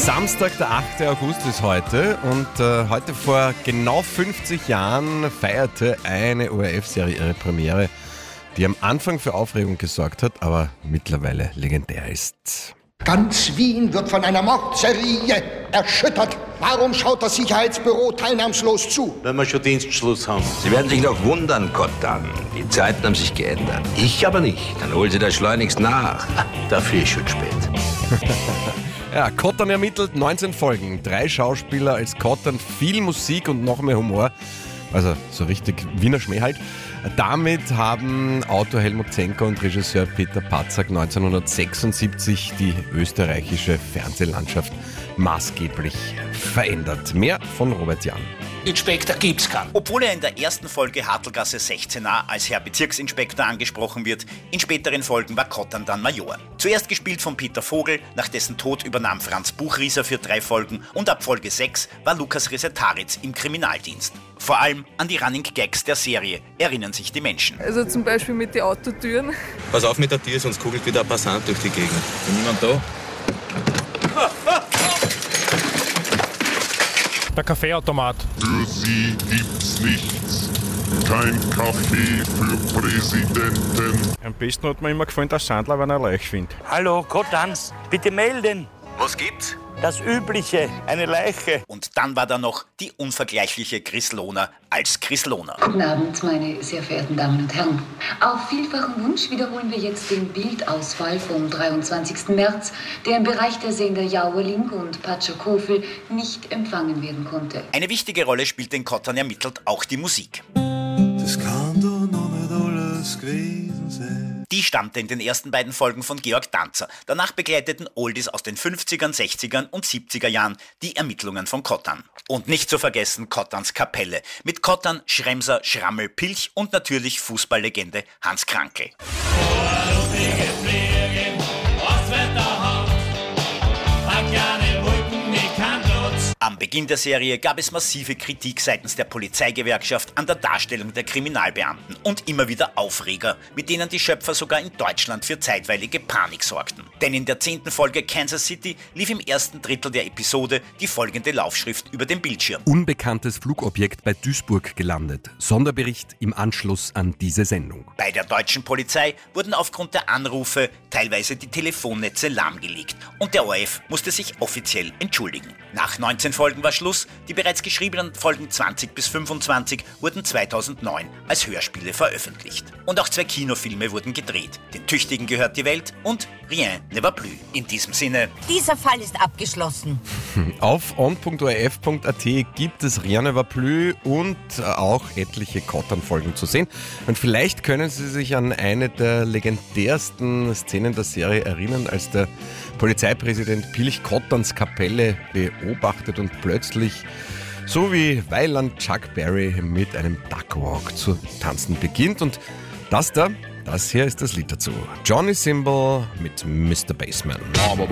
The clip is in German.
Samstag, der 8. August ist heute und heute vor genau 50 Jahren feierte eine ORF-Serie ihre Premiere, die am Anfang für Aufregung gesorgt hat, aber mittlerweile legendär ist. Ganz Wien wird von einer Mordserie erschüttert. Warum schaut das Sicherheitsbüro teilnahmslos zu? Wenn wir schon Dienstschluss haben. Sie werden sich noch wundern, Kottan. Die Zeiten haben sich geändert. Ich aber nicht. Dann holen Sie das schleunigst nach. Dafür ist schon spät. Ja, Kottan ermittelt, 19 Folgen, 3 Schauspieler als Kottan, viel Musik und noch mehr Humor. Also so richtig Wiener Schmäh halt. Damit haben Autor Helmut Zenker und Regisseur Peter Patzak 1976 die österreichische Fernsehlandschaft maßgeblich verändert. Mehr von Robert Jahn. Inspektor gibt's keinen. Obwohl er in der ersten Folge Hartelgasse 16a als Herr Bezirksinspektor angesprochen wird, in späteren Folgen war Kottan dann Major. Zuerst gespielt von Peter Vogel, nach dessen Tod übernahm Franz Buchrieser für 3 Folgen und ab Folge 6 war Lukas Resetaritz im Kriminaldienst. Vor allem an die Running Gags der Serie erinnern sich die Menschen. Also zum Beispiel mit den Autotüren. Pass auf mit der Tür, sonst kugelt wieder ein Passant durch die Gegend. Ist niemand da? Der Kaffeeautomat. Für Sie gibt's nichts. Kein Kaffee für Präsidenten. Am besten hat mir immer gefallen, der Sandler, wenn er Leich findet. Hallo, Kottan, bitte melden. Was gibt's? Das Übliche, eine Leiche. Und dann war da noch die unvergleichliche Chris Lohner als Chris Lohner. Guten Abend, meine sehr verehrten Damen und Herren. Auf vielfachen Wunsch wiederholen wir jetzt den Bildausfall vom 23. März, der im Bereich der Sender Jauerling und Patschokofel nicht empfangen werden konnte. Eine wichtige Rolle spielt in Kottan ermittelt auch die Musik. Das kann doch noch nicht alles gewesen sein. Die stammte in den ersten beiden Folgen von Georg Danzer. Danach begleiteten Oldies aus den 50ern, 60ern und 70er Jahren die Ermittlungen von Kottan. Und nicht zu vergessen Kottans Kapelle. Mit Kottan, Schremser, Schrammel, Pilch und natürlich Fußballlegende Hans Krankl. Am Beginn der Serie gab es massive Kritik seitens der Polizeigewerkschaft an der Darstellung der Kriminalbeamten und immer wieder Aufreger, mit denen die Schöpfer sogar in Deutschland für zeitweilige Panik sorgten. Denn in der 10. Folge Kansas City lief im ersten Drittel der Episode die folgende Laufschrift über den Bildschirm. Unbekanntes Flugobjekt bei Duisburg gelandet. Sonderbericht im Anschluss an diese Sendung. Bei der deutschen Polizei wurden aufgrund der Anrufe teilweise die Telefonnetze lahmgelegt und der ORF musste sich offiziell entschuldigen. Nach 19 Folgen war Schluss. Die bereits geschriebenen Folgen 20 bis 25 wurden 2009 als Hörspiele veröffentlicht. Und auch 2 Kinofilme wurden gedreht. Den Tüchtigen gehört die Welt und Rien ne va plus. In diesem Sinne: Dieser Fall ist abgeschlossen. Auf on.orf.at gibt es Rien ne va plus und auch etliche Kottan-Folgen zu sehen. Und vielleicht können Sie sich an eine der legendärsten Szenen der Serie erinnern, als der Polizeipräsident Pilch Kottans Kapelle beobachtet und plötzlich, so wie Weiland Chuck Berry, mit einem Duckwalk zu tanzen beginnt. Und das hier ist das Lied dazu. Johnny Symbol mit Mr. Bassman.